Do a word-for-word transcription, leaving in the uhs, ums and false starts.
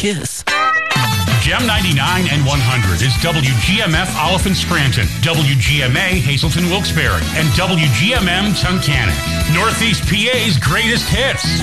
kiss. Gem ninety-nine and one hundred is W G M F Oliphant Scranton, W G M A Hazelton Wilkes-Barre, and W G M M Tunkhannock. Northeast P A's greatest hits.